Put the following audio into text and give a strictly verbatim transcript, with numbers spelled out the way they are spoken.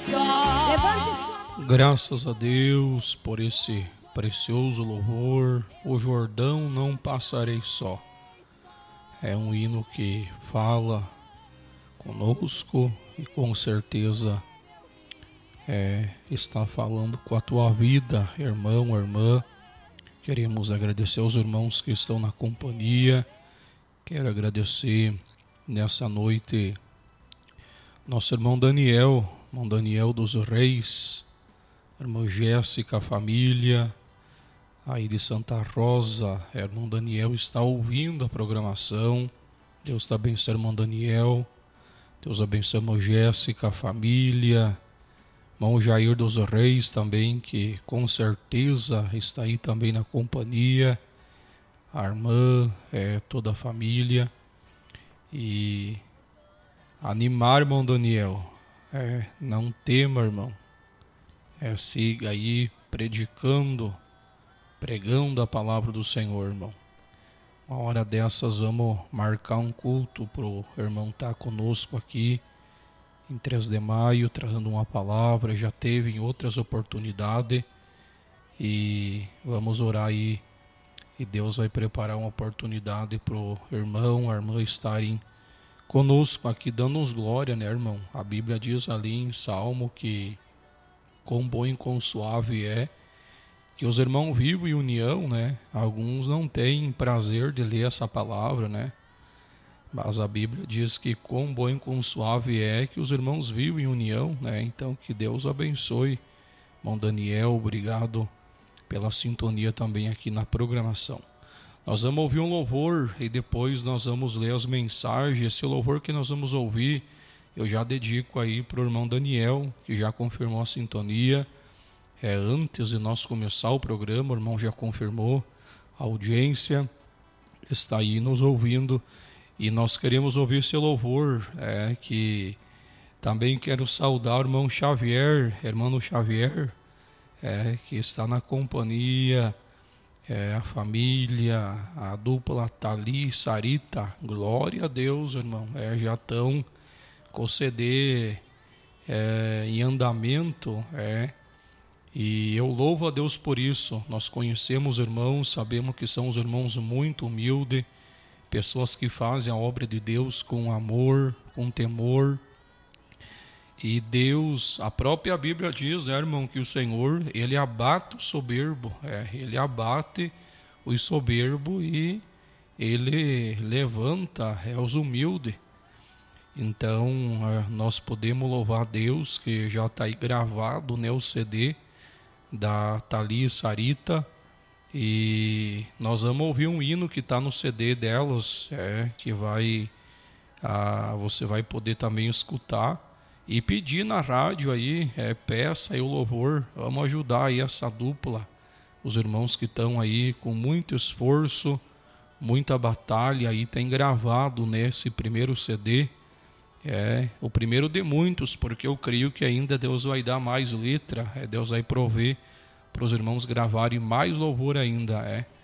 só. Levante. Graças a Deus por esse precioso louvor. O Jordão não passarei só. É um hino que fala conosco e com certeza é, está falando com a tua vida, irmão, irmã. Queremos agradecer aos irmãos que estão na companhia. Quero agradecer nessa noite nosso irmão Daniel, irmão Daniel dos Reis, irmã Jéssica, a família aí de Santa Rosa. Irmão Daniel está ouvindo a programação. Deus te abençoe, irmão Daniel. Deus abençoe, irmã Jéssica, a família. Irmão Jair dos Reis também, que com certeza está aí também na companhia. A irmã, é, toda a família. E animar, irmão Daniel. É, não tema, irmão. É, siga aí predicando, pregando a palavra do Senhor, irmão. Uma hora dessas vamos marcar um culto para o irmão estar conosco aqui em três de maio, trazendo uma palavra. Já teve em outras oportunidades e vamos orar aí e Deus vai preparar uma oportunidade para o irmão, a irmã estarem conosco aqui, dando-nos glória, né, irmão? A Bíblia diz ali em Salmo que quão bom e quão suave é que os irmãos vivem em união, né? Alguns não têm prazer de ler essa palavra, né? Mas a Bíblia diz que quão bom e quão suave é que os irmãos vivem em união, né? Então que Deus abençoe. Irmão Daniel, obrigado pela sintonia também aqui na programação. Nós vamos ouvir um louvor e depois nós vamos ler as mensagens. Esse louvor que nós vamos ouvir, eu já dedico aí para o irmão Daniel, que já confirmou a sintonia. É, antes de nós começar o programa, o irmão já confirmou a audiência, está aí nos ouvindo. E nós queremos ouvir esse louvor, é, que também quero saudar o irmão Xavier, irmão Xavier, é, que está na companhia, é, a família, a dupla Tali e Sarita. Glória a Deus, irmão. É, já estão com o C D é, em andamento, é, e eu louvo a Deus por isso. Nós conhecemos irmãos, sabemos que são os irmãos muito humildes, pessoas que fazem a obra de Deus com amor, com temor. E Deus, a própria Bíblia diz, né, irmão, que o Senhor, Ele abate o soberbo, é, Ele abate os soberbos e Ele levanta é, os humildes. Então, é, nós podemos louvar a Deus, que já está aí gravado, né, o C D da Tali e Sarita. E nós vamos ouvir um hino que está no C D delas, é, que vai, ah, você vai poder também escutar e pedir na rádio aí, é, peça aí o louvor. Vamos ajudar aí essa dupla, os irmãos que estão aí com muito esforço, muita batalha aí, tem gravado nesse primeiro C D, é o primeiro de muitos, porque eu creio que ainda Deus vai dar mais letra, é, Deus vai prover para os irmãos gravarem mais louvor ainda, é.